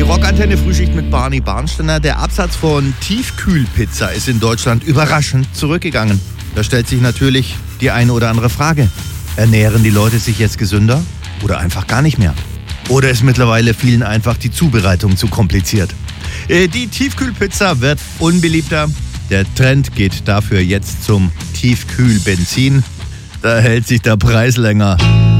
Rockantenne Frühschicht mit Barney Barnsteiner. Der Absatz von Tiefkühlpizza ist in Deutschland überraschend zurückgegangen. Da stellt sich natürlich die eine oder andere Frage. Ernähren die Leute sich jetzt gesünder oder einfach gar nicht mehr? Oder ist mittlerweile vielen einfach die Zubereitung zu kompliziert? Die Tiefkühlpizza wird unbeliebter. Der Trend geht dafür jetzt zum Tiefkühlbenzin. Da hält sich der Preis länger.